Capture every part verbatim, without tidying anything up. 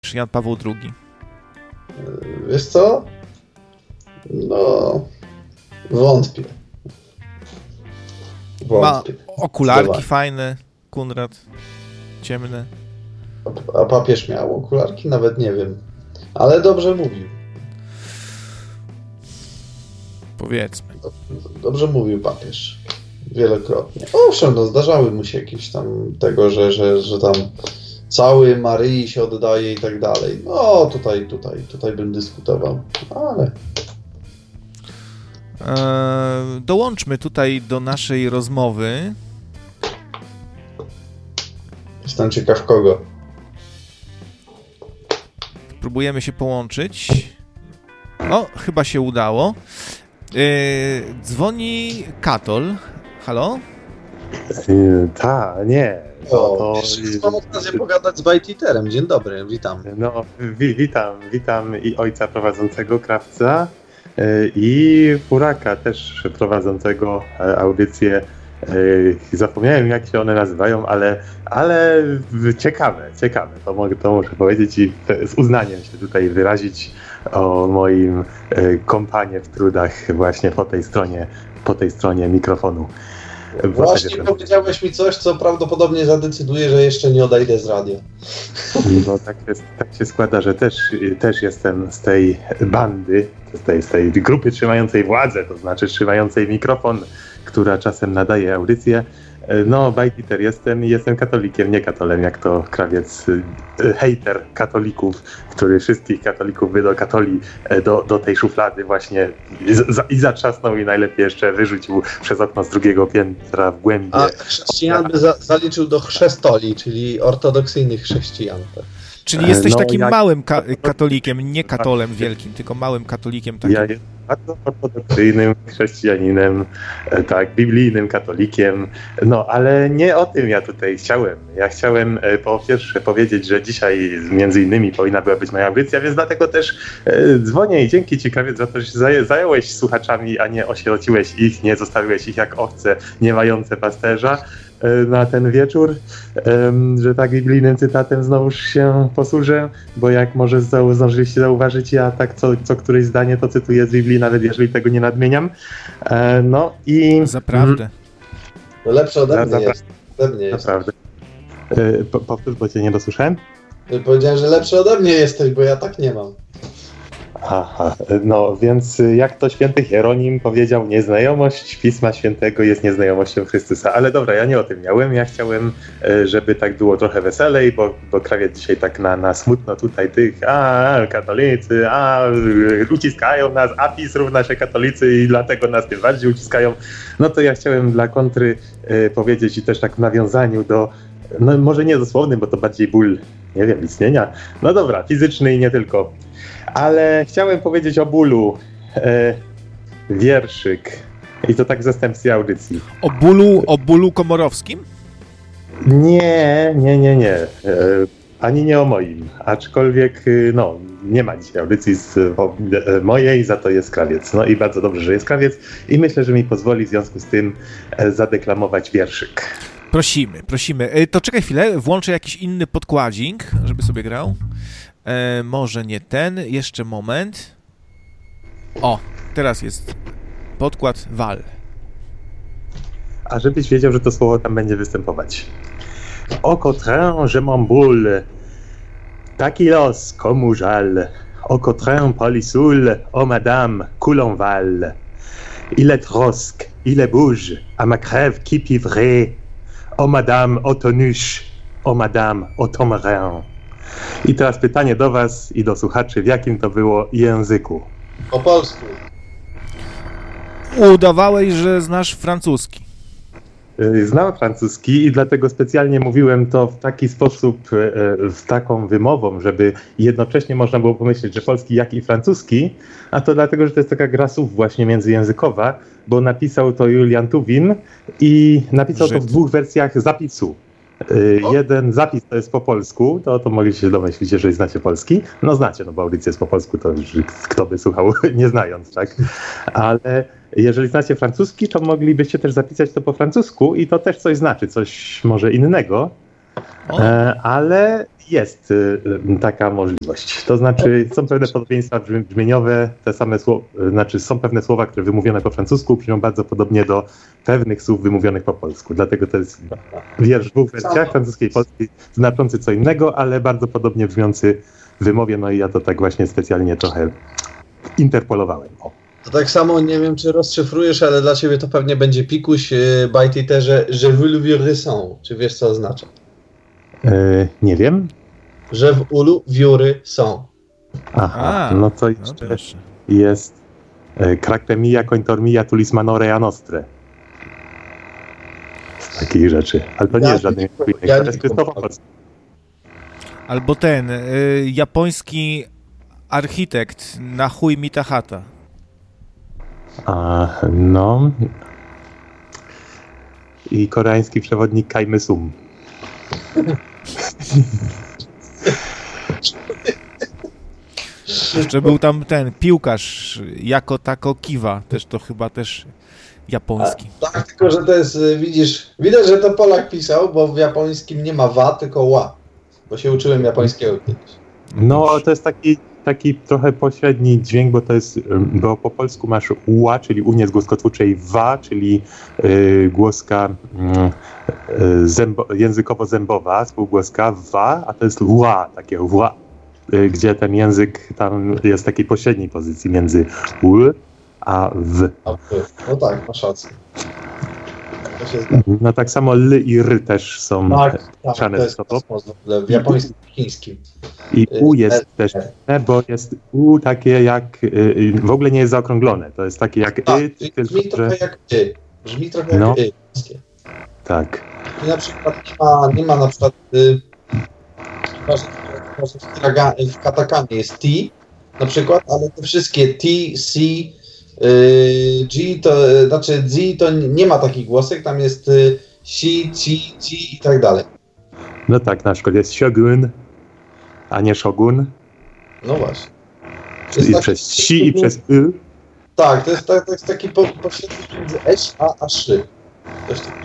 Jan Paweł drugi? Wiesz co? No... Wątpię. Wątpię. Ma okularki Zdawa. fajne, Konrad. Ciemne. A, a papież miał okularki? Nawet nie wiem. Ale dobrze mówił. Powiedzmy. Dobrze, dobrze mówił papież. Wielokrotnie. Owszem, no zdarzały mu się jakieś tam tego, że, że, że tam cały Maryi się oddaje i tak dalej. No tutaj, tutaj, tutaj bym dyskutował. Ale... Eee, dołączmy tutaj do naszej rozmowy. Jestem ciekaw kogo. Próbujemy się połączyć. O, chyba się udało. Eee, dzwoni Katol. Halo? Yy, ta, nie. O, to... Mam okazję pogadać z Bajtiterem. Dzień dobry, witam. No, wi- witam, witam i ojca prowadzącego Krawca yy, i Furaka też prowadzącego yy, audycję. Yy, zapomniałem, jak się one nazywają, ale, ale ciekawe, ciekawe. To, mogę, to muszę powiedzieć i z uznaniem się tutaj wyrazić o moim yy, kompanie w trudach właśnie po tej stronie, po tej stronie mikrofonu. Właśnie powiedziałeś mi coś, co prawdopodobnie zadecyduje, że jeszcze nie odejdę z radia. No tak, jest, tak się składa, że też, też jestem z tej bandy, z tej, z tej grupy trzymającej władzę, to znaczy trzymającej mikrofon, która czasem nadaje audycję. No, Bajtiter jestem i jestem katolikiem, nie katolem, jak to Krawiec, hejter katolików, który wszystkich katolików wydał katoli do, do tej szuflady właśnie i, za, i zatrzasnął i najlepiej jeszcze wyrzucił przez okno z drugiego piętra w głębie. A chrześcijan by za, zaliczył do chrzestoli, czyli ortodoksyjnych chrześcijan. Czyli jesteś no, takim jak... małym ka- katolikiem, nie katolem wielkim, tylko małym katolikiem takim. Ja jestem bardzo ortodoksyjnym chrześcijaninem, tak, biblijnym katolikiem, no ale nie o tym ja tutaj chciałem. Ja chciałem po pierwsze powiedzieć, że dzisiaj między innymi powinna była być moja audycja, więc dlatego też dzwonię i dzięki Ci, Krawiec, za to, że się zająłeś słuchaczami, a nie osierociłeś ich, nie zostawiłeś ich jak owce nie mające pasterza na ten wieczór, że tak biblijnym cytatem znowuż się posłużę, bo jak może zdążyliście zauważyć, ja tak co, co któreś zdanie to cytuję z Biblii, nawet jeżeli tego nie nadmieniam. No i... Zaprawdę. No lepsze ode mnie jest. Ode mnie jest. Naprawdę. Po, powtórz, bo Cię nie dosłyszałem. Powiedziałem, że lepszy ode mnie jesteś, bo ja tak nie mam. Aha, no więc jak to święty Hieronim powiedział, nieznajomość Pisma Świętego jest nieznajomością Chrystusa. Ale dobra, ja nie o tym miałem, ja chciałem, żeby tak było trochę weselej, bo, bo Krawiec dzisiaj tak na, na smutno tutaj tych, a katolicy, a uciskają nas, a PiS równa się katolicy i dlatego nas tym bardziej uciskają. No to ja chciałem dla kontry e, powiedzieć i też tak w nawiązaniu do, no może nie dosłownym, bo to bardziej ból, nie wiem, istnienia. No dobra, fizyczny i nie tylko. Ale chciałem powiedzieć o bólu. E, wierszyk. I to tak w zastępstwie audycji. O bólu, o bólu komorowskim? Nie, nie, nie, nie. E, ani nie o moim. Aczkolwiek, no, nie ma dzisiaj audycji z o, e, mojej, za to jest Krawiec. No i bardzo dobrze, że jest Krawiec. I myślę, że mi pozwoli w związku z tym e, zadeklamować wierszyk. Prosimy, prosimy. E, to czekaj chwilę, włączę jakiś inny podkładzik, żeby sobie grał. E, może nie ten, jeszcze moment. O, teraz jest podkład wal. A żebyś wiedział, że to słowo tam będzie występować. O quatrain, je m'emboule, taki los, komu żal. O quatrain, polisoul, o madame, coulonval. Il est trosque, il est bouge, à ma crève qui pivré. O madame, o tonuche, o madame, o tomerin. I teraz pytanie do was i do słuchaczy, w jakim to było języku? Po polsku. Udawałeś, że znasz francuski. Znam francuski i dlatego specjalnie mówiłem to w taki sposób, z taką wymową, żeby jednocześnie można było pomyśleć, że polski jak i francuski, a to dlatego, że to jest taka gra słów właśnie międzyjęzykowa, bo napisał to Julian Tuwim i napisał Żyd. To w dwóch wersjach zapisu. O? Jeden zapis to jest po polsku, to, to mogliście się domyślić, jeżeli znacie polski. No znacie, no bo audycja jest po polsku, to już kto by słuchał nie znając, tak? Ale jeżeli znacie francuski, to moglibyście też zapisać to po francusku i to też coś znaczy, coś może innego. E, ale jest e, taka możliwość. To znaczy są pewne podobieństwa brzmieniowe, te same słowa, znaczy są pewne słowa, które wymówione po francusku brzmią bardzo podobnie do pewnych słów wymówionych po polsku. Dlatego to jest wiersz w dwóch wersjach, francuskiej i polskiej, znaczący co innego, ale bardzo podobnie brzmiący w wymowie, no i ja to tak właśnie specjalnie trochę interpolowałem. O. To tak samo, nie wiem czy rozszyfrujesz, ale dla ciebie to pewnie będzie pikuś yy, by Twitterze, je veux le vivre sans. Czy wiesz co oznacza? Yy, nie wiem. Że w ulu wióry są. Aha, A, no to no jeszcze proszę. jest yy, Cractemia, Cointormia, Tulismanore, Nostre. Z takich rzeczy. Ale to nie Ja jest żadnej nie- innych. ja To nie jest Krzysztofa kumam. Polska. Albo ten, y, japoński architekt Nahui Mitahata. A, no. I koreański przewodnik Kajmy Sum. Jeszcze był tam ten piłkarz jako tako Kiwa, też to chyba też japoński. Tak, tylko że to jest, y, widzisz, widać, że to Polak pisał, bo w japońskim nie ma wa, tylko ła. Bo się uczyłem japońskiego kiedyś. No, to jest taki, taki trochę pośredni dźwięk, bo to jest, bo po polsku masz ła, czyli u nie z głoskotwórczej wa, czyli y, głoska y, zębo, językowo-zębowa, spółgłoska wa, a to jest ła, takie ła, y, gdzie ten język tam jest w takiej pośredniej pozycji między ł a w. A, no tak, masz rację. To się zgadza. No tak samo l i r też są Tak, tak, mieszane to ze jest sobą. kosmos w ogóle, w japońskim i chińskim. I u jest E, też, e, bo jest u takie jak, y, w ogóle nie jest zaokrąglone, to jest takie jak Tak, y, brzmi tylko trochę że... jak y. Brzmi trochę jak No. y. Tak. I na przykład nie ma, nie ma na przykład y, chyba, że, chyba, że w, traga, w katakanie jest T na przykład, ale te wszystkie T, C, y, G, to y, znaczy Z to nie ma takich głosek, tam jest y, Si, Ci, Ci i tak dalej. No tak, na przykład jest shogun, a nie shogun. No właśnie. To Czyli jest taki- przez si i przez y. Tak, to jest, tak, to jest taki po, pośrednik między S a a szy. Coś takiego.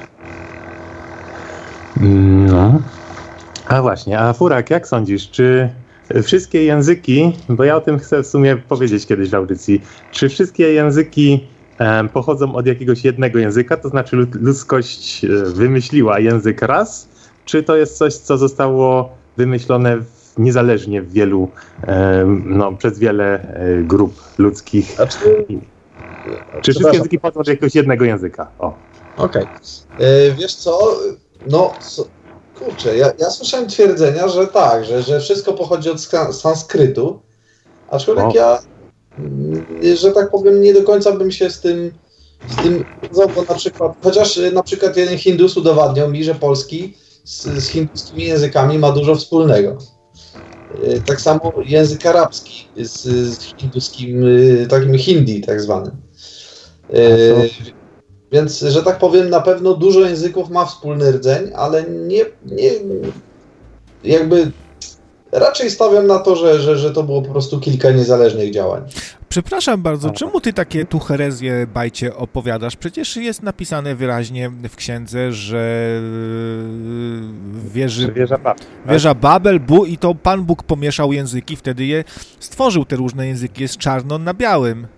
No. A właśnie, a Furak, jak sądzisz, czy wszystkie języki, bo ja o tym chcę w sumie powiedzieć kiedyś w audycji, czy wszystkie języki em, pochodzą od jakiegoś jednego języka, to znaczy lud- ludzkość e, wymyśliła język raz, czy to jest coś, co zostało wymyślone w, niezależnie w wielu, em, no, przez wiele e, grup ludzkich? Znaczy, Czy wszystkie języki pochodzą od jakiegoś jednego języka? O. Okej. Okay. Wiesz co, no co, kurczę, ja, ja słyszałem twierdzenia, że tak, że, że wszystko pochodzi od ska- sanskrytu, aczkolwiek O. ja, mm, że tak powiem, nie do końca bym się z tym z tym zgodzał, bo na przykład, chociaż na przykład jeden Hindus udowadniał mi, że polski z, z hinduskimi językami ma dużo wspólnego. Y, Tak samo język arabski z, z hinduskim, y, takim hindi tak zwanym. Y, Więc, że tak powiem, na pewno dużo języków ma wspólny rdzeń, ale nie, nie jakby raczej stawiam na to, że, że, że to było po prostu kilka niezależnych działań. Przepraszam bardzo, A. czemu ty takie tu herezje, bajcie opowiadasz? Przecież jest napisane wyraźnie w księdze, że yy, wieży, Wieża Babel. wieża Babel, Bu i to Pan Bóg pomieszał języki, wtedy je stworzył te różne języki, jest czarno na białym.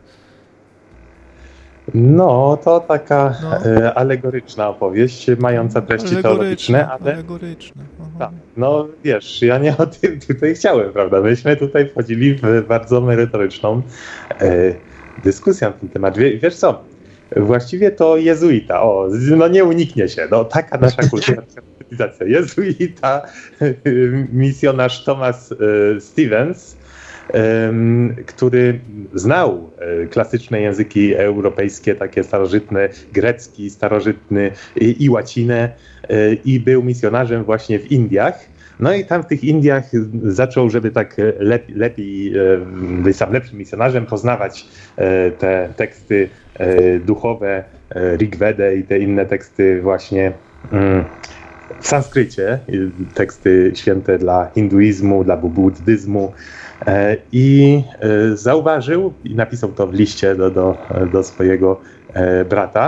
No, to taka No. e, alegoryczna opowieść, mająca treści teologiczne, ale Alegoryczne. Aha. tak, no wiesz, ja nie o tym tutaj chciałem, prawda? Myśmy tutaj wchodzili w bardzo merytoryczną e, dyskusję na ten temat. Wie, wiesz co, właściwie to jezuita, o, no nie uniknie się, no taka nasza kultura, cywilizacja. Jezuita, misjonarz Thomas e, Stevens, Em, który znał e, klasyczne języki europejskie, takie starożytne, grecki, starożytny i, i łacinę e, i był misjonarzem właśnie w Indiach. No i tam w tych Indiach zaczął, żeby tak lepiej, lepiej e, być sam lepszym misjonarzem, poznawać e, te teksty e, duchowe, e, Rig Vedę i te inne teksty właśnie mm, w sanskrycie, teksty święte dla hinduizmu, dla buddyzmu. I zauważył, i napisał to w liście do, do, do swojego brata,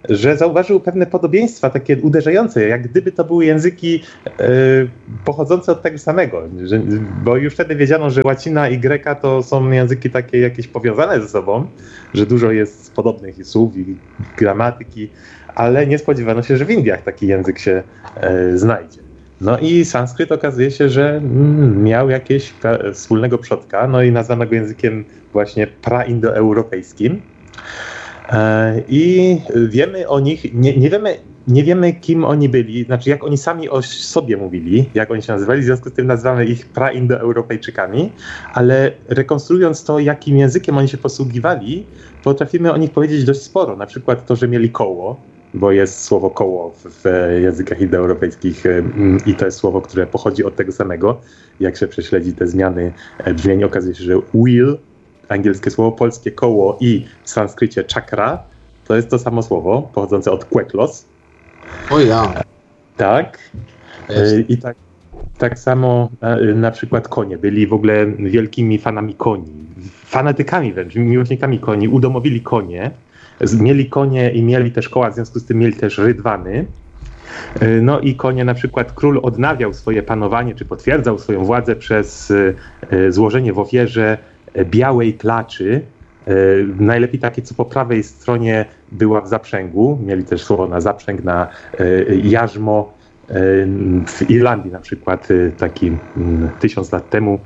że zauważył pewne podobieństwa, takie uderzające, jak gdyby to były języki e, pochodzące od tego samego, że, bo już wtedy wiedziano, że łacina i greka to są języki takie jakieś powiązane ze sobą, że dużo jest podobnych słów i gramatyki, ale nie spodziewano się, że w Indiach taki język się e, znajdzie. No i sanskryt okazuje się, że mm, miał jakieś pra- wspólnego przodka, no i nazwano go językiem właśnie praindoeuropejskim. E, I wiemy o nich, nie, nie wiemy, nie wiemy kim oni byli, znaczy jak oni sami o sobie mówili, jak oni się nazywali, w związku z tym nazywamy ich praindoeuropejczykami, ale rekonstruując to, jakim językiem oni się posługiwali, potrafimy o nich powiedzieć dość sporo, na przykład to, że mieli koło, bo jest słowo koło w, w językach indoeuropejskich i to jest słowo, które pochodzi od tego samego. Jak się prześledzi te zmiany brzmień, okazuje się, że wheel, angielskie słowo, polskie koło i w sanskrycie chakra, to jest to samo słowo, pochodzące od kweklos. O ja. Tak. I tak, tak samo na przykład konie. Byli w ogóle wielkimi fanami koni. Fanatykami wręcz, miłośnikami koni. Udomowili konie. Mieli konie i mieli też koła, w związku z tym mieli też rydwany. No i konie, na przykład król odnawiał swoje panowanie, czy potwierdzał swoją władzę przez złożenie w ofierze białej klaczy. Najlepiej takie, co po prawej stronie była w zaprzęgu. Mieli też słowo na zaprzęg, na jarzmo. W Irlandii na przykład taki tysiąc lat temu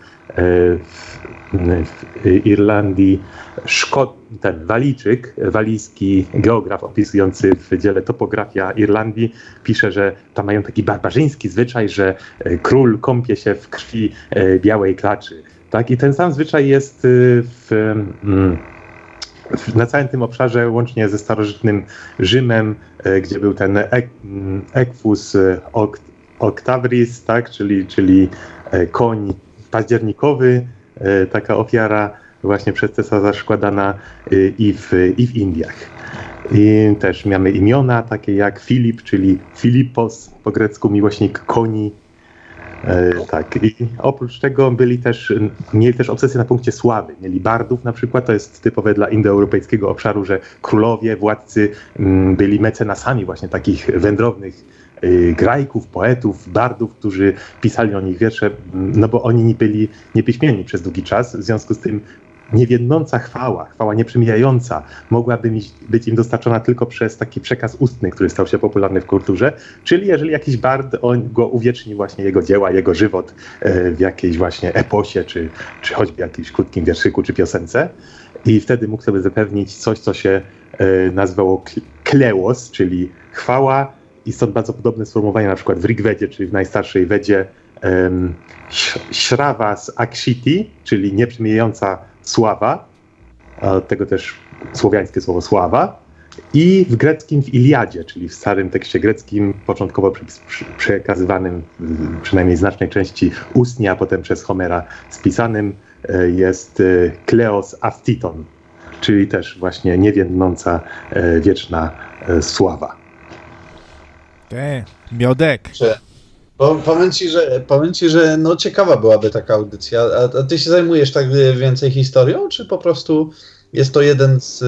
w Irlandii Szkot, ten Walijczyk, walijski geograf opisujący w dziele Topografia Irlandii pisze, że tam mają taki barbarzyński zwyczaj, że król kąpie się w krwi białej klaczy. Tak? I ten sam zwyczaj jest w, na całym tym obszarze, łącznie ze starożytnym Rzymem, gdzie był ten Equus Octavris, tak? czyli, czyli koń październikowy, taka ofiara właśnie przez cesarza składana i w, i w Indiach. I też mamy imiona takie jak Filip, czyli Filipos, po grecku miłośnik koni. E, tak. I oprócz tego byli też, mieli też obsesję na punkcie sławy. Mieli bardów na przykład, to jest typowe dla indoeuropejskiego obszaru, że królowie, władcy m, byli mecenasami właśnie takich wędrownych y, grajków, poetów, bardów, którzy pisali o nich wiersze, no bo oni byli niepiśmienni przez długi czas, w związku z tym niewiennąca chwała, chwała nieprzemijająca mogłaby być im dostarczona tylko przez taki przekaz ustny, który stał się popularny w kulturze, czyli jeżeli jakiś bard on go uwieczni właśnie jego dzieła, jego żywot w jakiejś właśnie eposie, czy, czy choćby jakimś krótkim wierszyku, czy piosence i wtedy mógł sobie zapewnić coś, co się nazywało kleos, czyli chwała i stąd bardzo podobne sformułowanie na przykład w Rigvedzie, czyli w najstarszej Wedzie um, Shravas Akshiti, czyli nieprzemijająca sława, a od tego też słowiańskie słowo sława, i w greckim w Iliadzie, czyli w starym tekście greckim, początkowo przekazywanym przynajmniej w znacznej części ustnie, a potem przez Homera spisanym, jest kleos astiton, czyli też właśnie niewiennąca wieczna sława. Te, miodek. Powiem ci, że, powiem ci, że no ciekawa byłaby taka audycja. A, a ty się zajmujesz tak więcej historią, czy po prostu jest to jeden z...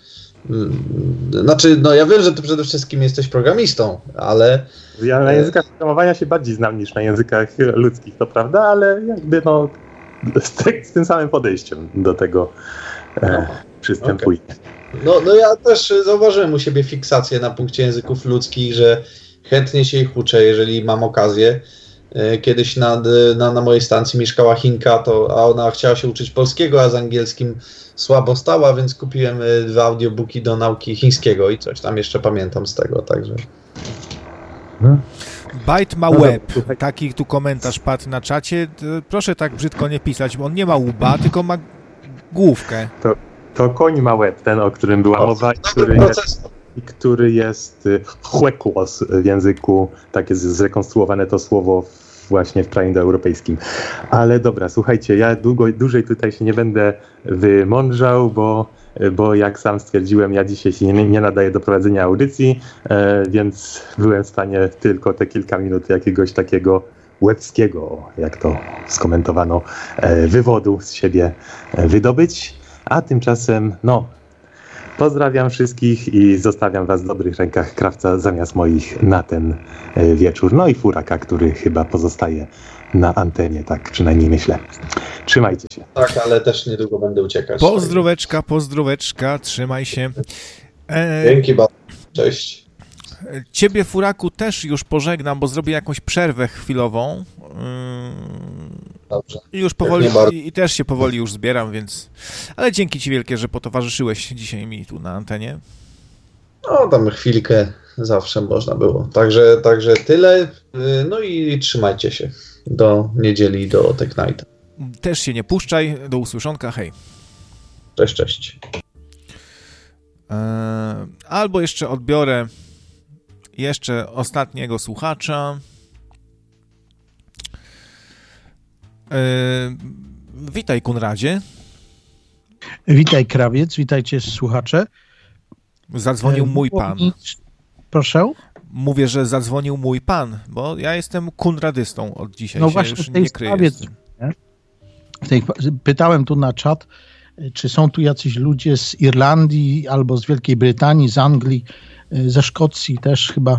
Yy, znaczy, no ja wiem, że ty przede wszystkim jesteś programistą, ale... Ja na językach programowania się bardziej znam niż na językach ludzkich, to prawda, ale jakby no z, z tym samym podejściem do tego e, no, przystępuję. Okay. No, no ja też zauważyłem u siebie fiksację na punkcie języków ludzkich, że chętnie się ich uczę, jeżeli mam okazję. Kiedyś na, na, na mojej stacji mieszkała Chinka, to, a ona chciała się uczyć polskiego, a z angielskim słabo stała, więc kupiłem dwa audiobooki do nauki chińskiego i coś tam jeszcze pamiętam z tego, także... Hmm. Bajt ma łeb. Taki tu komentarz padł na czacie. Proszę tak brzydko nie pisać, bo on nie ma łba, tylko ma główkę. To, to koń ma łeb, ten, o którym była mowa, który jest... I który jest hueklos w języku, tak jest zrekonstruowane to słowo właśnie w praindoeuropejskim. Ale dobra, słuchajcie, ja długo, dłużej tutaj się nie będę wymądrzał, bo, bo jak sam stwierdziłem, ja dzisiaj się nie, nie nadaję do prowadzenia audycji, e, więc byłem w stanie tylko te kilka minut jakiegoś takiego łebskiego, jak to skomentowano, e, wywodu z siebie wydobyć, a tymczasem, no, Pozdrawiam wszystkich i zostawiam was w dobrych rękach krawca zamiast moich na ten wieczór. No i Furaka, który chyba pozostaje na antenie, tak przynajmniej myślę. Trzymajcie się. Tak, ale też niedługo będę uciekać. Pozdróweczka, pozdróweczka, trzymaj się. E... Dzięki bardzo, cześć. Ciebie, Furaku, też już pożegnam, bo zrobię jakąś przerwę chwilową. Dobrze. I już powoli, i, i też się powoli już zbieram, więc... Ale dzięki ci wielkie, że potowarzyszyłeś dzisiaj mi tu na antenie. No, tam chwilkę zawsze można było. Także, także tyle. No i trzymajcie się. Do niedzieli, do Tech Nighta. Też się nie puszczaj. Do usłyszonka. Hej. Cześć, cześć. Eee, albo jeszcze odbiorę jeszcze ostatniego słuchacza. Eee, witaj, Konradzie. Witaj, krawiec. Witajcie, słuchacze. Zadzwonił mój pan. Proszę? Mówię, że zadzwonił mój pan, bo ja jestem kunradystą od dzisiaj. No się właśnie już w tej nie kryję. sprawie, w tej, pytałem tu na czat, czy są tu jacyś ludzie z Irlandii albo z Wielkiej Brytanii, z Anglii, ze Szkocji też chyba.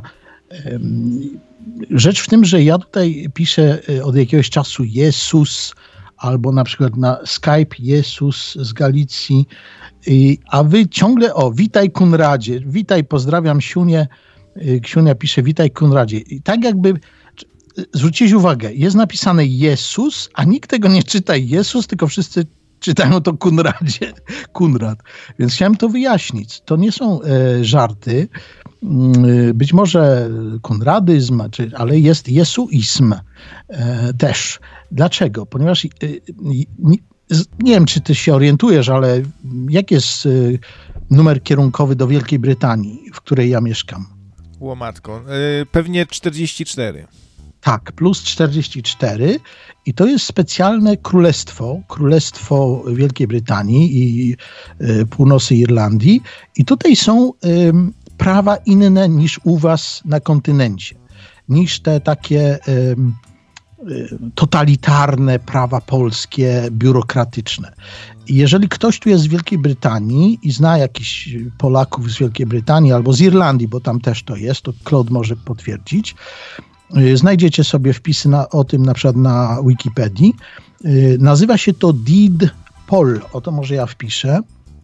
Rzecz w tym, że ja tutaj piszę od jakiegoś czasu Jezus, albo na przykład na Skype Jezus z Galicji, a wy ciągle, o, witaj Konradzie, witaj, pozdrawiam Siunię. Ksiunia pisze, witaj Konradzie. I tak jakby, zwróciłeś uwagę, jest napisane Jezus, a nikt tego nie czyta Jezus, tylko wszyscy czytają to Konradzie, Konrad. Więc chciałem to wyjaśnić. To nie są e, żarty. Być może konradyzm, czy, ale jest jesuizm e, też. Dlaczego? Ponieważ e, nie, nie wiem, czy ty się orientujesz, ale jaki jest e, numer kierunkowy do Wielkiej Brytanii, w której ja mieszkam? Łomatko. Yy, pewnie czterdzieści cztery. Tak, plus czterdzieści cztery i to jest specjalne królestwo, królestwo Wielkiej Brytanii i y, północy Irlandii i tutaj są y, prawa inne niż u was na kontynencie, niż te takie y, y, totalitarne prawa polskie, biurokratyczne. I jeżeli ktoś tu jest z Wielkiej Brytanii i zna jakichś Polaków z Wielkiej Brytanii albo z Irlandii, bo tam też to jest, to Claude może potwierdzić, znajdziecie sobie wpisy na, o tym na przykład na Wikipedii. Nazywa się to Deed Poll. Oto może ja wpiszę.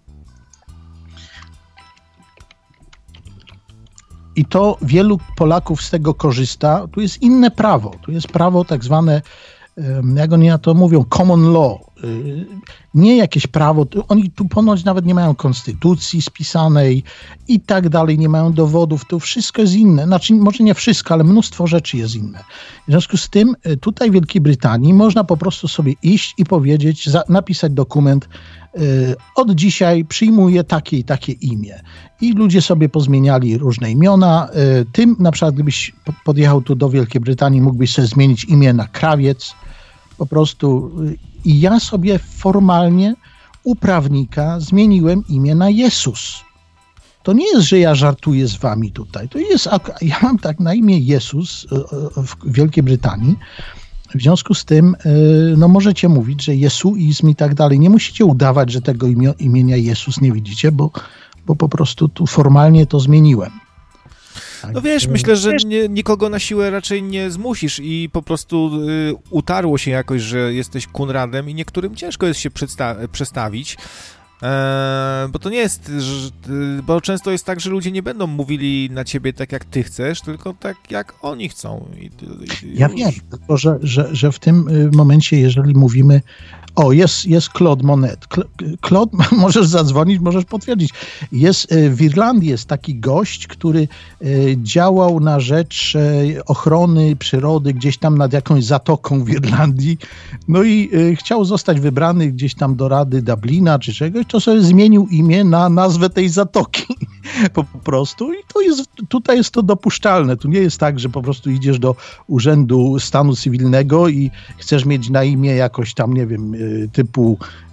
I to wielu Polaków z tego korzysta. Tu jest inne prawo. Tu jest prawo tak zwane, jak oni na to mówią, common law. Nie jakieś prawo, oni tu ponoć nawet nie mają konstytucji spisanej i tak dalej, nie mają dowodów, to wszystko jest inne, znaczy może nie wszystko, ale mnóstwo rzeczy jest inne. W związku z tym tutaj w Wielkiej Brytanii można po prostu sobie iść i powiedzieć, za, napisać dokument, y, od dzisiaj przyjmuję takie i takie imię. I ludzie sobie pozmieniali różne imiona. Y, tym na przykład gdybyś podjechał tu do Wielkiej Brytanii, mógłbyś sobie zmienić imię na krawiec, po prostu. I ja sobie formalnie u prawnika zmieniłem imię na Jezus. To nie jest, że ja żartuję z wami tutaj. To jest, ja mam tak na imię Jezus w Wielkiej Brytanii. W związku z tym, no możecie mówić, że jesuizm i tak dalej. Nie musicie udawać, że tego imio, imienia Jezus nie widzicie, bo, bo po prostu tu formalnie to zmieniłem. Tak. No wiesz, myślę, że nie, nikogo na siłę raczej nie zmusisz i po prostu y, utarło się jakoś, że jesteś Konradem i niektórym ciężko jest się przedsta- przestawić, e, bo to nie jest, że, bo często jest tak, że ludzie nie będą mówili na ciebie tak, jak ty chcesz, tylko tak, jak oni chcą. I, i ja wiem, tylko że, że, że w tym momencie, jeżeli mówimy, o, jest, jest Claude Monet. Claude, możesz zadzwonić, możesz potwierdzić. Jest, w Irlandii jest taki gość, który działał na rzecz ochrony przyrody gdzieś tam nad jakąś zatoką w Irlandii. No i chciał zostać wybrany gdzieś tam do Rady Dublina czy czegoś, to sobie zmienił imię na nazwę tej zatoki. Po prostu. I to jest, tutaj jest to dopuszczalne. Tu nie jest tak, że po prostu idziesz do Urzędu Stanu Cywilnego i chcesz mieć na imię jakoś tam, nie wiem, typu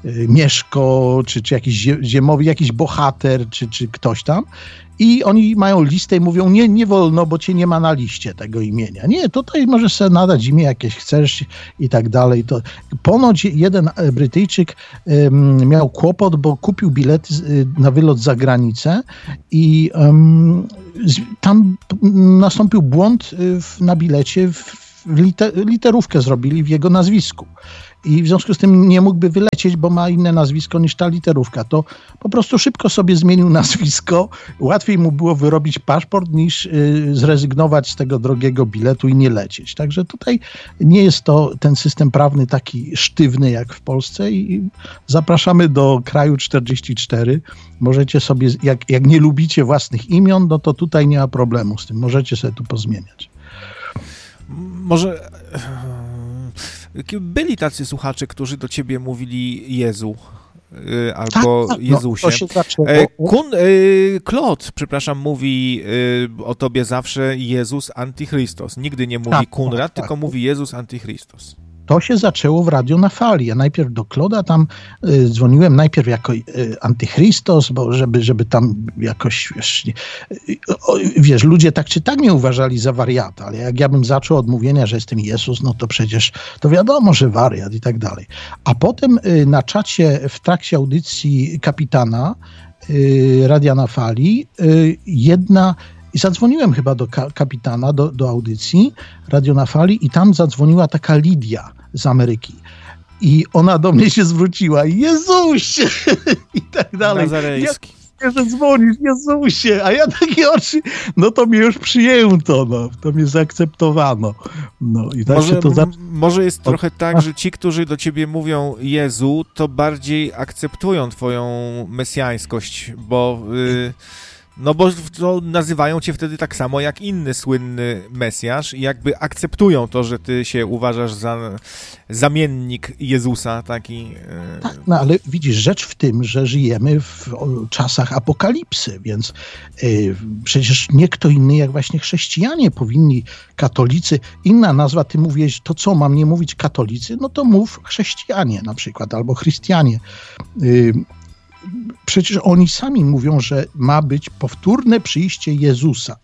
Mieszko, czy, czy jakiś ziemowy, jakiś bohater, czy, czy ktoś tam. I oni mają listę i mówią, nie, nie wolno, bo cię nie ma na liście tego imienia. Nie, tutaj możesz sobie nadać imię jakieś chcesz i tak dalej. To ponoć jeden Brytyjczyk um, miał kłopot, bo kupił bilety na wylot za granicę i um, tam nastąpił błąd w, na bilecie, w, w liter, literówkę zrobili w jego nazwisku. I w związku z tym nie mógłby wylecieć, bo ma inne nazwisko niż ta literówka. To po prostu szybko sobie zmienił nazwisko. Łatwiej mu było wyrobić paszport niż y, zrezygnować z tego drogiego biletu i nie lecieć. Także tutaj nie jest to ten system prawny taki sztywny jak w Polsce i zapraszamy do kraju czterdzieści cztery. Możecie sobie, jak, jak nie lubicie własnych imion, no to tutaj nie ma problemu z tym. Możecie sobie tu pozmieniać. Może... Byli tacy słuchacze, którzy do ciebie mówili Jezu y, albo tak, Jezusie. No, e, Kun, y, Claude, przepraszam, mówi y, o tobie zawsze Jezus Antychrystos. Nigdy nie mówi tak, Kunrad, tak, tylko tak. mówi Jezus Antychrystos. To się zaczęło w Radio na Fali. Ja najpierw do Kloda tam y, dzwoniłem, najpierw jako y, Antychrystos, bo żeby, żeby tam jakoś, wiesz, nie, y, o, wiesz, ludzie tak czy tak mnie uważali za wariata, ale jak ja bym zaczął od mówienia, że jestem Jezus, no to przecież to wiadomo, że wariat i tak dalej. A potem y, na czacie w trakcie audycji kapitana y, Radia na Fali y, jedna... I zadzwoniłem chyba do ka- kapitana, do, do audycji Radio na Fali i tam zadzwoniła taka Lidia z Ameryki. I ona do mnie się zwróciła. Jezusie! I tak dalej. Nazarejski. Ja, że dzwonisz, Jezusie! A ja takie oczy, no to mnie już przyjęto, no. To mnie zaakceptowano. No i tak może, się to za... może jest trochę tak, że ci, którzy do ciebie mówią Jezu, to bardziej akceptują twoją mesjańskość, bo... Y- No bo to nazywają cię wtedy tak samo jak inny słynny Mesjasz i jakby akceptują to, że ty się uważasz za zamiennik Jezusa, taki... Tak, no ale widzisz, rzecz w tym, że żyjemy w czasach apokalipsy, więc yy, przecież nie kto inny jak właśnie chrześcijanie powinni, katolicy, inna nazwa, ty mówisz, to co, mam nie mówić katolicy? No to mów chrześcijanie na przykład, albo chrystianie. Yy, Przecież oni sami mówią, że ma być powtórne przyjście Jezusa.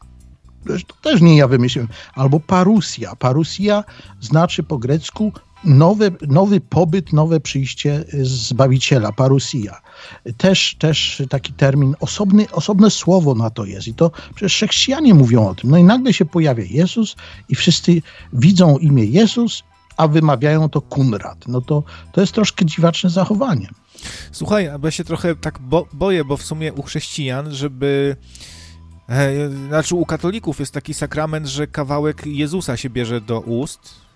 To też nie ja wymyśliłem. Albo parusia. Parusia znaczy po grecku nowe, nowy pobyt, nowe przyjście Zbawiciela. Parusia. Też, też taki termin, osobny, osobne słowo na to jest. I to przecież chrześcijanie mówią o tym. No i nagle się pojawia Jezus i wszyscy widzą imię Jezus, a wymawiają to Kunrad. No to, to jest troszkę dziwaczne zachowanie. Słuchaj, bo ja się trochę tak bo- boję, bo w sumie u chrześcijan, żeby... E, znaczy u katolików jest taki sakrament, że kawałek Jezusa się bierze do ust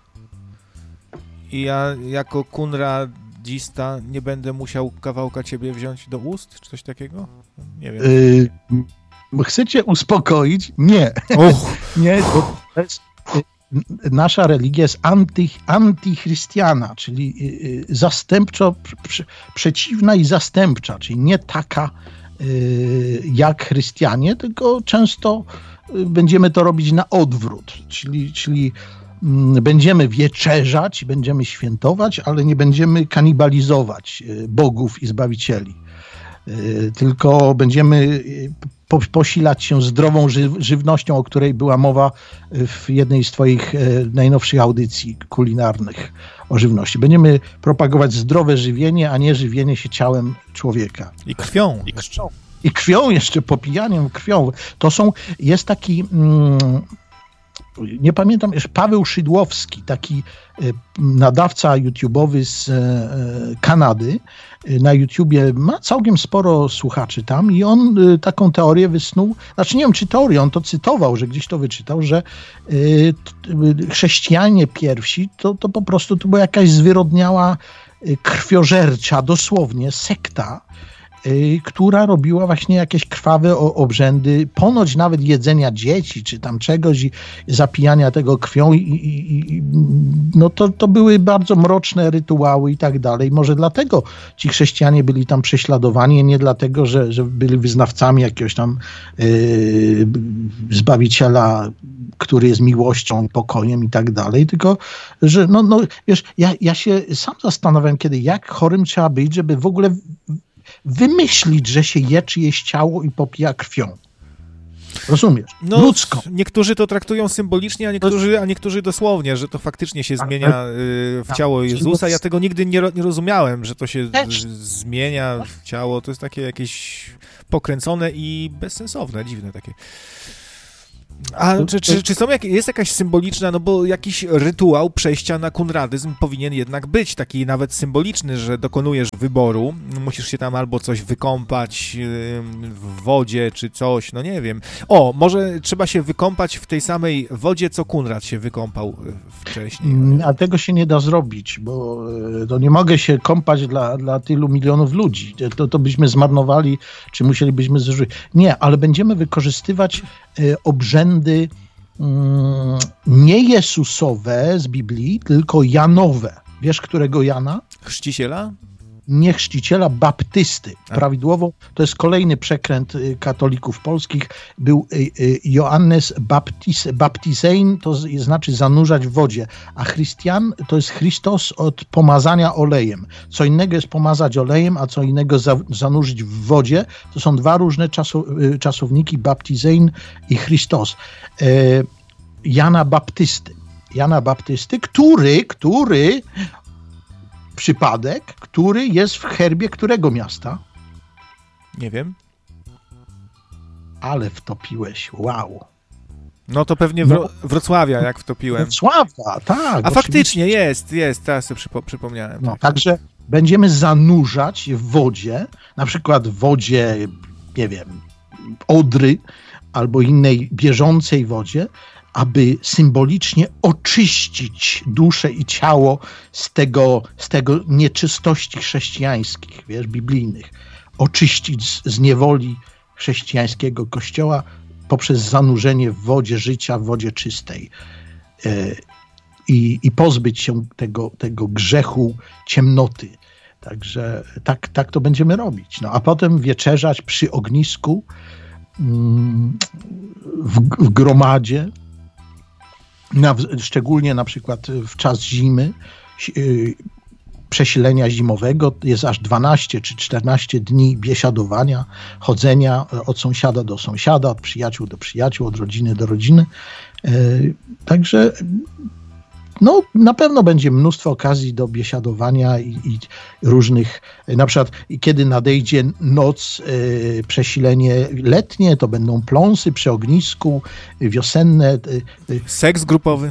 i ja jako kunradzista nie będę musiał kawałka ciebie wziąć do ust, czy coś takiego? Nie wiem. Yy, chcecie uspokoić? Nie. Nie, bo to jest... Nasza religia jest anty, antychrystiana, czyli zastępczo, prze, przeciwna i zastępcza, czyli nie taka y, jak chrystianie, tylko często będziemy to robić na odwrót, czyli, czyli y, będziemy wieczerzać, będziemy świętować, ale nie będziemy kanibalizować bogów i zbawicieli, y, tylko będziemy y, Po, posilać się zdrową ży, żywnością, o której była mowa w jednej z twoich e, najnowszych audycji kulinarnych o żywności. Będziemy propagować zdrowe żywienie, a nie żywienie się ciałem człowieka. I krwią. I krwią. I krwią jeszcze, popijaniem krwią. To są, jest taki... Mm, nie pamiętam, jeszcze Paweł Szydłowski, taki nadawca YouTube'owy z Kanady. Na YouTubie ma całkiem sporo słuchaczy tam i on taką teorię wysnuł, znaczy nie wiem czy teorię, on to cytował, że gdzieś to wyczytał, że chrześcijanie pierwsi to, to po prostu to była jakaś zwyrodniała krwiożercza, dosłownie sekta, która robiła właśnie jakieś krwawe obrzędy, ponoć nawet jedzenia dzieci, czy tam czegoś i zapijania tego krwią i, i, i no to, to były bardzo mroczne rytuały i tak dalej. Może dlatego ci chrześcijanie byli tam prześladowani, nie dlatego, że, że byli wyznawcami jakiegoś tam yy, Zbawiciela, który jest miłością i pokojem i tak dalej, tylko, że no, no wiesz, ja, ja się sam zastanawiam, kiedy jak chorym trzeba być, żeby w ogóle wymyślić, że się je czyjeś ciało i popija krwią. Rozumiesz? No, ludzką. Niektórzy to traktują symbolicznie, a niektórzy, a niektórzy dosłownie, że to faktycznie się zmienia w ciało Jezusa. Ja tego nigdy nie, nie rozumiałem, że to się z, zmienia w ciało. To jest takie jakieś pokręcone i bezsensowne, dziwne takie. A czy, czy, czy są jak, jest jakaś symboliczna, no bo jakiś rytuał przejścia na kunradyzm powinien jednak być, taki nawet symboliczny, że dokonujesz wyboru, musisz się tam albo coś wykąpać w wodzie, czy coś, no nie wiem. O, może trzeba się wykąpać w tej samej wodzie, co Kunrad się wykąpał wcześniej. A tego się nie da zrobić, bo to nie mogę się kąpać dla, dla tylu milionów ludzi. To, to byśmy zmarnowali, czy musielibyśmy zużyć. Nie, ale będziemy wykorzystywać obrzędy nie Jezusowe z Biblii, tylko Janowe. Wiesz, którego Jana? Chrzciciela? Nie chrzciciela, baptysty. Prawidłowo to jest kolejny przekręt katolików polskich. Był Johannes Baptis, Baptizein, to znaczy zanurzać w wodzie, a Chrystian to jest Chrystos od pomazania olejem. Co innego jest pomazać olejem, a co innego za, zanurzyć w wodzie. To są dwa różne czasu, czasowniki, Baptizein i Chrystos. E, Jana Baptysty. Jana Baptysty, który, który przypadek, który jest w herbie którego miasta? Nie wiem. Ale wtopiłeś, wow. No to pewnie Wro- Wrocławia, jak wtopiłem. Wrocławia, tak. A faktycznie jest, jest, teraz sobie przypo- przypomniałem. No, tak. Także będziemy zanurzać w wodzie, na przykład w wodzie, nie wiem, Odry albo innej bieżącej wodzie, aby symbolicznie oczyścić duszę i ciało z tego, z tego nieczystości chrześcijańskich, wiesz, biblijnych. Oczyścić z, z niewoli chrześcijańskiego kościoła poprzez zanurzenie w wodzie życia, w wodzie czystej. Yy, i, i pozbyć się tego, tego grzechu ciemnoty. Także tak, tak to będziemy robić. No, a potem wieczerzać przy ognisku, yy, w, w gromadzie, Na, szczególnie na przykład w czas zimy, yy, przesilenia zimowego, jest aż dwanaście czy czternaście dni biesiadowania, chodzenia od sąsiada do sąsiada, od przyjaciół do przyjaciół, od rodziny do rodziny. Yy, także no, na pewno będzie mnóstwo okazji do biesiadowania i, i różnych, na przykład kiedy nadejdzie noc, yy, przesilenie letnie, to będą pląsy przy ognisku, wiosenne. Yy, Seks grupowy.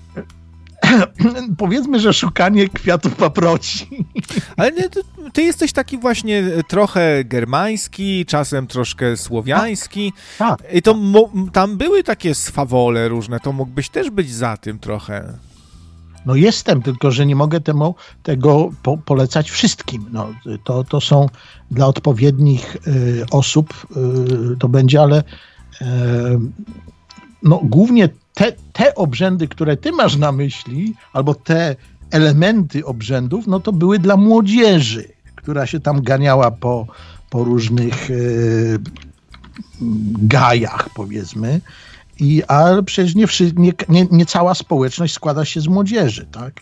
Powiedzmy, że szukanie kwiatów paproci. Ale nie, ty, ty jesteś taki właśnie trochę germański, czasem troszkę słowiański. Tak. I to mo, tam były takie swawole różne, to mógłbyś też być za tym trochę. No jestem, tylko że nie mogę temu, tego po, polecać wszystkim. No, to, to są dla odpowiednich y, osób, y, to będzie, ale y, no, głównie te, te obrzędy, które ty masz na myśli, albo te elementy obrzędów, no to były dla młodzieży, która się tam ganiała po, po różnych y, gajach, powiedzmy. I, ale przecież nie, nie, nie, nie cała społeczność składa się z młodzieży, tak?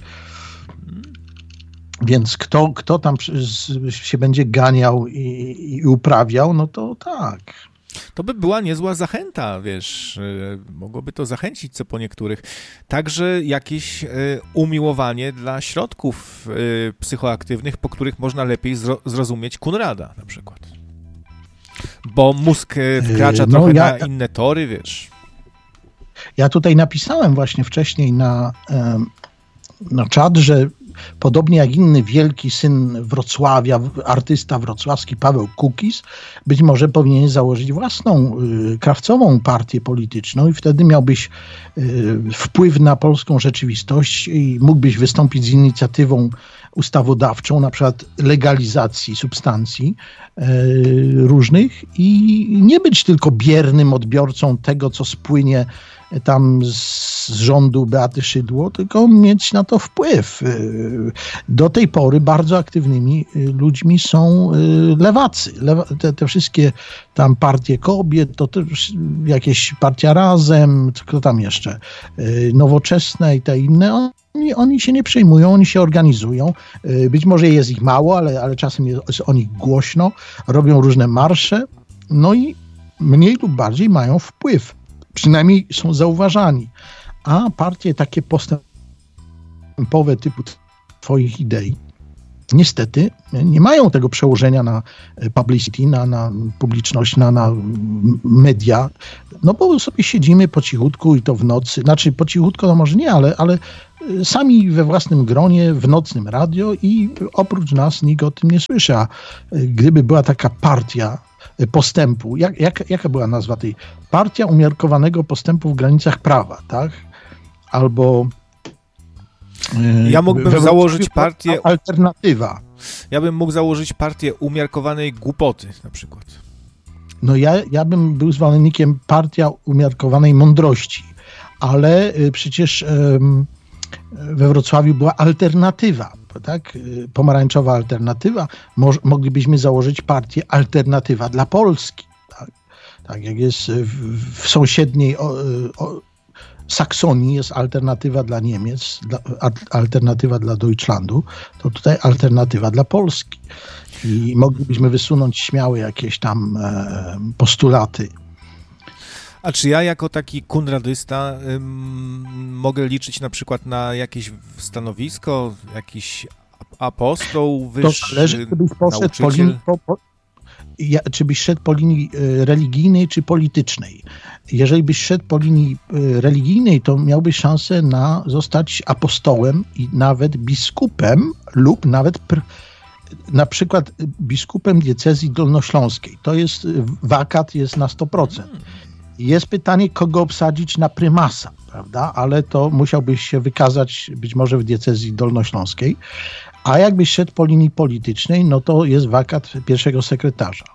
Więc kto, kto tam się będzie ganiał i, i uprawiał, no to tak. To by była niezła zachęta, wiesz, mogłoby to zachęcić co po niektórych. Także jakieś umiłowanie dla środków psychoaktywnych, po których można lepiej zrozumieć Kunrada na przykład. Bo mózg wkracza no, trochę ja... na inne tory, wiesz. Ja tutaj napisałem właśnie wcześniej na, na czat, że podobnie jak inny wielki syn Wrocławia, artysta wrocławski Paweł Kukiz, być może powinien założyć własną y, krawcową partię polityczną i wtedy miałbyś y, wpływ na polską rzeczywistość i mógłbyś wystąpić z inicjatywą ustawodawczą, na przykład legalizacji substancji e, różnych i nie być tylko biernym odbiorcą tego, co spłynie tam z rządu Beaty Szydło, tylko mieć na to wpływ. Do tej pory bardzo aktywnymi ludźmi są lewacy. Lewa, te, te wszystkie tam partie kobiet, to też jakieś partia Razem, kto tam jeszcze, Nowoczesne i te inne, oni, oni się nie przejmują, oni się organizują. Być może jest ich mało, ale, ale czasem jest o nich głośno, robią różne marsze, no i mniej lub bardziej mają wpływ. Przynajmniej są zauważani. A partie takie postępowe typu twoich idei niestety nie mają tego przełożenia na publicity, na, na publiczność, na, na media, no bo sobie siedzimy po cichutku i to w nocy, znaczy po cichutku to może nie, ale, ale sami we własnym gronie, w nocnym radio i oprócz nas nikt o tym nie słyszy. A gdyby była taka partia postępu, jak, jak, jaka była nazwa tej? Partia umiarkowanego postępu w granicach prawa, tak? Albo ja mógłbym założyć partię... Alternatywa. Ja bym mógł założyć partię umiarkowanej głupoty, na przykład. No ja, ja bym był zwolennikiem partia umiarkowanej mądrości, ale przecież um, we Wrocławiu była alternatywa, tak? Pomarańczowa alternatywa. Moż, moglibyśmy założyć partię alternatywa dla Polski. Tak, tak jak jest w, w sąsiedniej o, o, Saksonii jest alternatywa dla Niemiec, dla, alternatywa dla Deutschlandu, to tutaj alternatywa dla Polski. I moglibyśmy wysunąć śmiałe jakieś tam e, postulaty. A czy ja jako taki kunradysta ym, mogę liczyć na przykład na jakieś stanowisko, jakiś apostoł, wyższy, to zależy, czy byś poszedł po linii, po, po, ja, czy byś szedł po linii religijnej czy politycznej. Jeżeli byś szedł po linii religijnej, to miałbyś szansę na zostać apostołem i nawet biskupem lub nawet pr, na przykład biskupem diecezji dolnośląskiej. To jest, wakat jest na sto procent. Jest pytanie, kogo obsadzić na prymasa, prawda? Ale to musiałbyś się wykazać być może w diecezji dolnośląskiej. A jakbyś szedł po linii politycznej, no to jest wakat pierwszego sekretarza.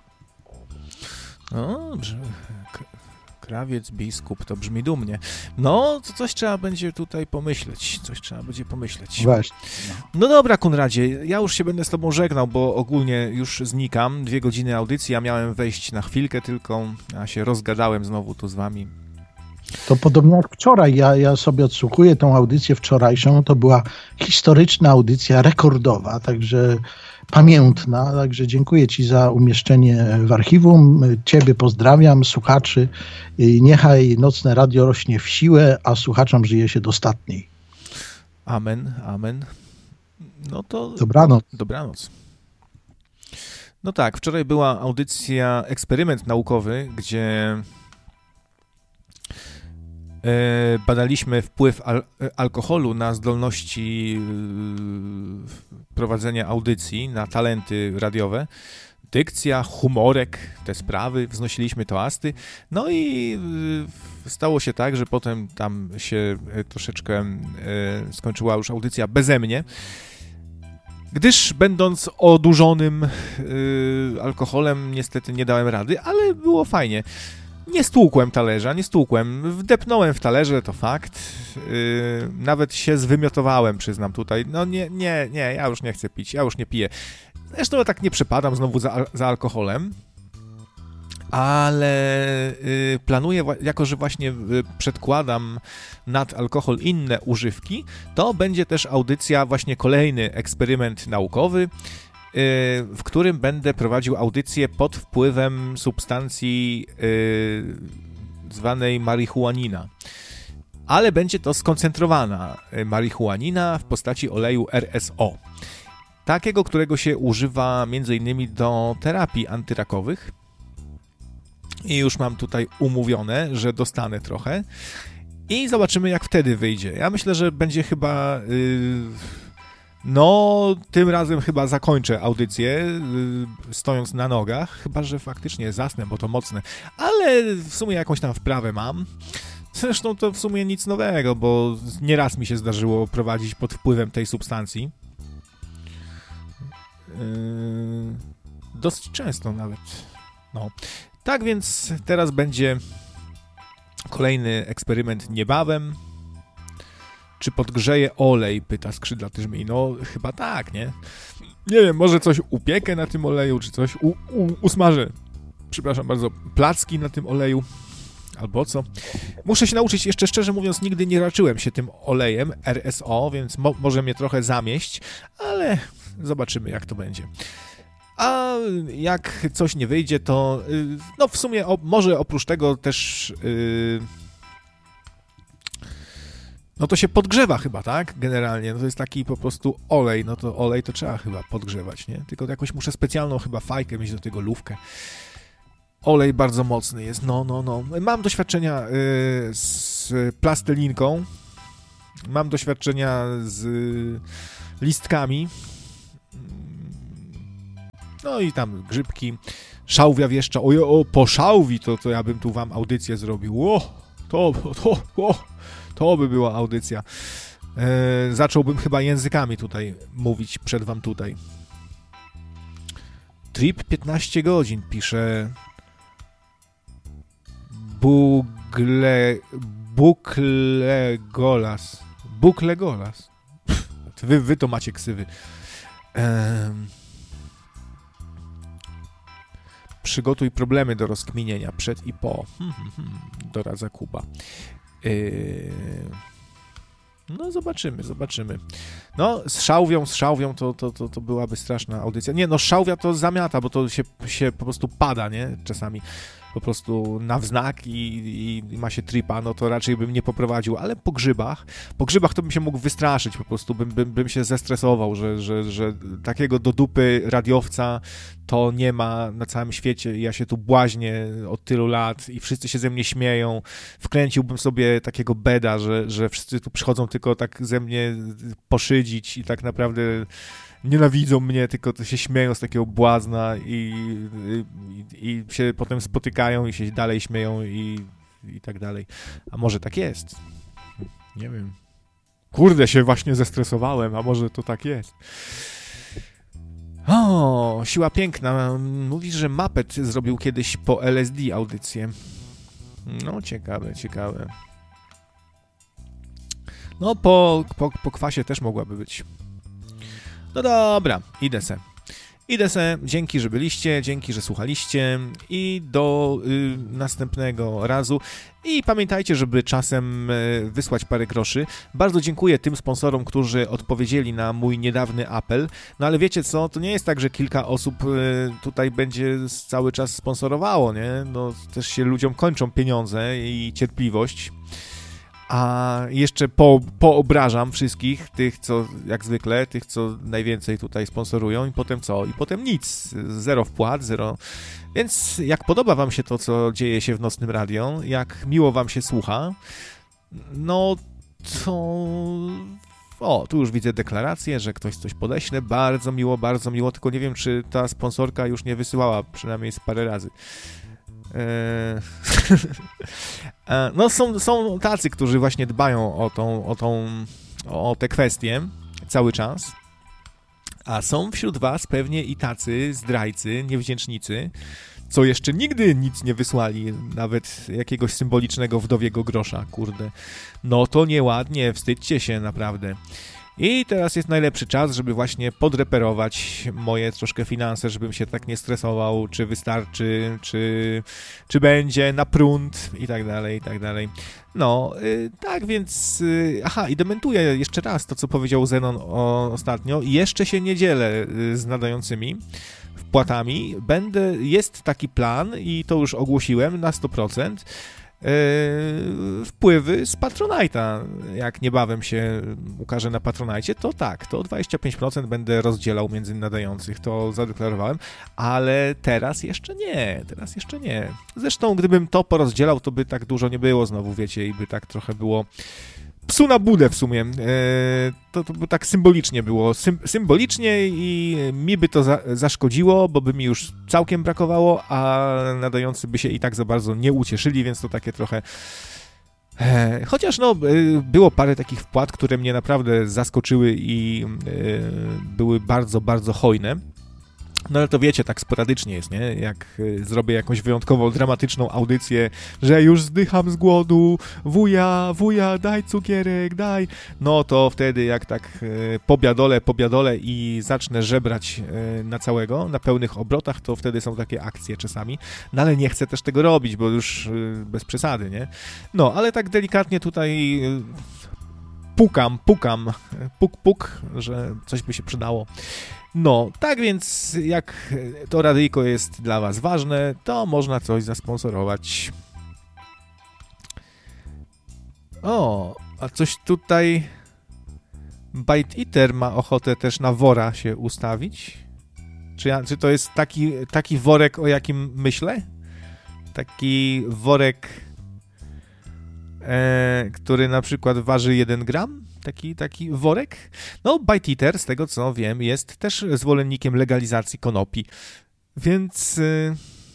No dobrze. Krawiec, biskup, to brzmi dumnie. No, to coś trzeba będzie tutaj pomyśleć. Coś trzeba będzie pomyśleć. Właśnie. No. no dobra, Konradzie, ja już się będę z tobą żegnał, bo ogólnie już znikam. Dwie godziny audycji, ja miałem wejść na chwilkę tylko, a się rozgadałem znowu tu z wami. To podobnie jak wczoraj. Ja, ja sobie odsłuchuję tą audycję wczorajszą. To była historyczna audycja, rekordowa, także pamiętna. Także dziękuję ci za umieszczenie w archiwum. Ciebie pozdrawiam, słuchaczy. Niechaj Nocne Radio rośnie w siłę, a słuchaczom żyje się dostatniej. Amen, amen. No to... Dobranoc. Dobranoc. No tak, wczoraj była audycja Eksperyment Naukowy, gdzie... badaliśmy wpływ al- alkoholu na zdolności prowadzenia audycji, na talenty radiowe. Dykcja, humorek, te sprawy, wznosiliśmy toasty. No i stało się tak, że potem tam się troszeczkę skończyła już audycja beze mnie, gdyż będąc odurzonym alkoholem niestety nie dałem rady, ale było fajnie. Nie stłukłem talerza, nie stłukłem, wdepnąłem w talerze, to fakt, yy, nawet się zwymiotowałem, przyznam tutaj, no nie, nie, nie, ja już nie chcę pić, ja już nie piję. Zresztą ja tak nie przepadam znowu za, za alkoholem, ale yy, planuję, jako że właśnie yy, przedkładam nad alkohol inne używki, to będzie też audycja, właśnie kolejny eksperyment naukowy, w którym będę prowadził audycję pod wpływem substancji yy, zwanej marihuanina. Ale będzie to skoncentrowana marihuanina w postaci oleju R S O. Takiego, którego się używa między innymi do terapii antyrakowych. I już mam tutaj umówione, że dostanę trochę. I zobaczymy, jak wtedy wyjdzie. Ja myślę, że będzie chyba... Yy, No, tym razem chyba zakończę audycję, yy, stojąc na nogach, chyba że faktycznie zasnę, bo to mocne, ale w sumie jakąś tam wprawę mam. Zresztą to w sumie nic nowego, bo nieraz mi się zdarzyło prowadzić pod wpływem tej substancji. Yy, dosyć często nawet. No. Tak więc teraz będzie kolejny eksperyment niebawem. Czy podgrzeje olej? Pyta skrzydlaty żmij. No chyba tak, nie? Nie wiem, może coś upiekę na tym oleju, czy coś u, u, usmażę. Przepraszam bardzo, placki na tym oleju. Albo co? Muszę się nauczyć, jeszcze szczerze mówiąc, nigdy nie raczyłem się tym olejem R S O, więc mo- może mnie trochę zamieść, ale zobaczymy, jak to będzie. A jak coś nie wyjdzie, to yy, no w sumie o, może oprócz tego też yy, no to się podgrzewa chyba, tak? Generalnie, no to jest taki po prostu olej, no to olej to trzeba chyba podgrzewać, nie? Tylko jakoś muszę specjalną chyba fajkę mieć do tego, lufkę. Olej bardzo mocny jest, no, no, no. Mam doświadczenia y, z plastelinką, mam doświadczenia z y, listkami, no i tam grzybki, szałwia wieszcza. O, o po szałwi to, to ja bym tu wam audycję zrobił. O, to, to, o, to by była audycja. E, zacząłbym chyba językami tutaj mówić przed wam tutaj. Trip piętnaście godzin, pisze Bugle... Buklegolas. Buklegolas. Wy, wy to macie ksywy. Ehm... Przygotuj problemy do rozkminienia przed i po. Hmm, hmm, hmm. Doradza Kuba. Yy... No zobaczymy, zobaczymy. No z szałwią, z szałwią to, to, to, to byłaby straszna audycja. Nie, no szałwia to zamiata, bo to się, się po prostu pada, nie? Czasami po prostu na wznak i, i, i ma się tripa, no to raczej bym nie poprowadził, ale po grzybach, po grzybach to bym się mógł wystraszyć, po prostu bym, bym, bym się zestresował, że, że, że takiego do dupy radiowca to nie ma na całym świecie i ja się tu błaźnię od tylu lat i wszyscy się ze mnie śmieją. Wkręciłbym sobie takiego beda, że, że wszyscy tu przychodzą tylko tak ze mnie poszydzić i tak naprawdę nienawidzą mnie, tylko to się śmieją z takiego błazna i, i, i się potem spotykają i się dalej śmieją i, i tak dalej. A może tak jest? Nie wiem. Kurde, się właśnie zestresowałem, a może to tak jest. O, Siła Piękna. Mówisz, że Muppet zrobił kiedyś po L S D audycję. No, ciekawe, ciekawe. No, po, po, po kwasie też mogłaby być. No dobra, idę se. Idę se, dzięki, że byliście, dzięki, że słuchaliście i do y, następnego razu. I pamiętajcie, żeby czasem y, wysłać parę groszy. Bardzo dziękuję tym sponsorom, którzy odpowiedzieli na mój niedawny apel. No ale wiecie co, to nie jest tak, że kilka osób y, tutaj będzie cały czas sponsorowało, nie? No też się ludziom kończą pieniądze i cierpliwość. A jeszcze po, poobrażam wszystkich, tych co, jak zwykle, tych co najwięcej tutaj sponsorują i potem co? I potem nic, zero wpłat, zero. Więc jak podoba wam się to, co dzieje się w Nocnym Radio, jak miło wam się słucha, no to... O, tu już widzę deklarację, że ktoś coś podeśle, bardzo miło, bardzo miło, tylko nie wiem, czy ta sponsorka już nie wysyłała, przynajmniej z parę razy. No są, są tacy, którzy właśnie dbają o tą, o tą, o te kwestie cały czas, a są wśród was pewnie i tacy zdrajcy, niewdzięcznicy, co jeszcze nigdy nic nie wysłali, nawet jakiegoś symbolicznego wdowiego grosza, kurde. No to nieładnie, wstydźcie się naprawdę. I teraz jest najlepszy czas, żeby właśnie podreperować moje troszkę finanse, żebym się tak nie stresował, czy wystarczy, czy, czy będzie na prąd i tak dalej, i tak dalej. No, yy, tak więc... Yy, aha, i dementuję jeszcze raz to, co powiedział Zenon o, ostatnio. Jeszcze się nie dzielę yy, z nadającymi wpłatami. Będę... Jest taki plan i to już ogłosiłem na sto procent. Yy, wpływy z Patronite'a. Jak niebawem się ukaże na Patronite, to tak, to dwadzieścia pięć procent będę rozdzielał między nadających, to zadeklarowałem, ale teraz jeszcze nie, teraz jeszcze nie. Zresztą gdybym to porozdzielał, to by tak dużo nie było znowu, wiecie, i by tak trochę było psu na budę w sumie. Yy, to, to by tak symbolicznie było. Sym, symbolicznie i mi by to za, zaszkodziło, bo by mi już całkiem brakowało, a nadający by się i tak za bardzo nie ucieszyli, więc to takie trochę... Yy, chociaż no, yy, było parę takich wpłat, które mnie naprawdę zaskoczyły i yy, były bardzo, bardzo hojne. No ale to wiecie, tak sporadycznie jest, nie? Jak y, zrobię jakąś wyjątkowo dramatyczną audycję, że już zdycham z głodu, wuja, wuja, daj cukierek, daj. No to wtedy jak tak y, pobiadolę, pobiadolę i zacznę żebrać y, na całego, na pełnych obrotach, to wtedy są takie akcje czasami. No ale nie chcę też tego robić, bo już y, bez przesady, nie? No, ale tak delikatnie tutaj... Y, Pukam, pukam, puk, puk, że coś by się przydało. No, tak więc jak to radyjko jest dla was ważne, to można coś zasponsorować. O, a coś tutaj... Bite Eater ma ochotę też na wora się ustawić? Czy, ja, czy to jest taki, taki worek, o jakim myślę? Taki worek... E, który na przykład waży jeden gram, taki, taki worek. No, Bite Eater, z tego co wiem, jest też zwolennikiem legalizacji konopi, więc e,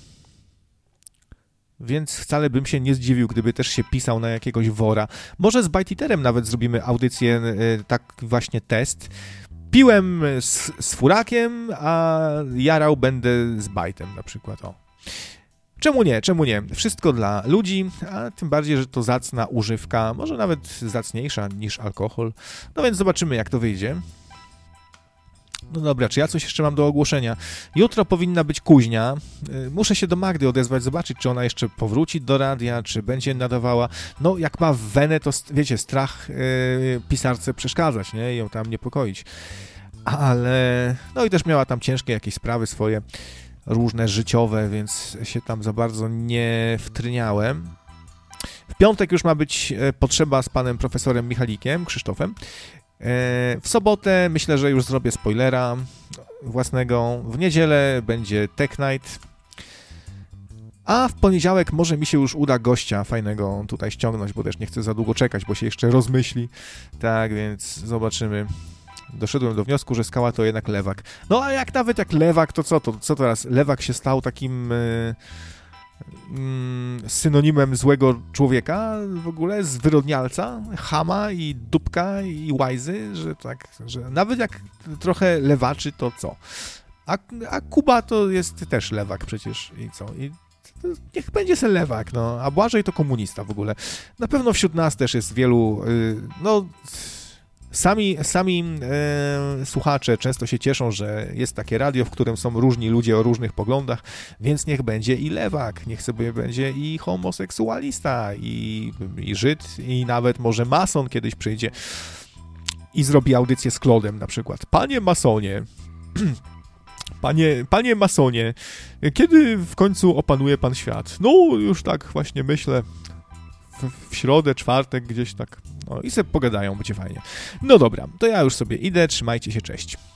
więc wcale bym się nie zdziwił, gdyby też się pisał na jakiegoś wora. Może z Bite Eaterem nawet zrobimy audycję, e, tak właśnie test. Piłem z, z furakiem, a jarał będę z Bite'em na przykład, o. Czemu nie? Czemu nie? Wszystko dla ludzi, a tym bardziej, że to zacna używka, może nawet zacniejsza niż alkohol. No więc zobaczymy, jak to wyjdzie. No dobra, czy ja coś jeszcze mam do ogłoszenia? Jutro powinna być kuźnia. Muszę się do Magdy odezwać, zobaczyć, czy ona jeszcze powróci do radia, czy będzie nadawała. No, jak ma wenę, to wiecie, strach yy, pisarce przeszkadzać, nie? I ją tam niepokoić. Ale... No i też miała tam ciężkie jakieś sprawy swoje, różne życiowe, więc się tam za bardzo nie wtryniałem. W piątek już ma być potrzeba z panem profesorem Michalikiem, Krzysztofem. W sobotę myślę, że już zrobię spoilera własnego. W niedzielę będzie Tech Night. A w poniedziałek może mi się już uda gościa fajnego tutaj ściągnąć, bo też nie chcę za długo czekać, bo się jeszcze rozmyśli. Tak, więc zobaczymy. Doszedłem do wniosku, że skała to jednak lewak. No a jak nawet jak lewak, to co to? Co teraz? Lewak się stał takim y, y, synonimem złego człowieka w ogóle, zwyrodnialca, chama i dupka i łajzy, że tak, że nawet jak trochę lewaczy, to co? A, a Kuba to jest też lewak przecież i co? I to niech będzie se lewak, no. A Błażej to komunista w ogóle. Na pewno wśród nas też jest wielu, y, no... Sami, sami e, słuchacze często się cieszą, że jest takie radio, w którym są różni ludzie o różnych poglądach, więc niech będzie i lewak, niech sobie będzie i homoseksualista, i, i Żyd, i nawet może mason kiedyś przyjdzie i zrobi audycję z Klodem na przykład. Panie masonie, panie, panie masonie, kiedy w końcu opanuje pan świat? No, już tak właśnie myślę. W, w środę, czwartek gdzieś tak. No i sobie pogadają, będzie fajnie. No dobra, to ja już sobie idę, trzymajcie się, cześć.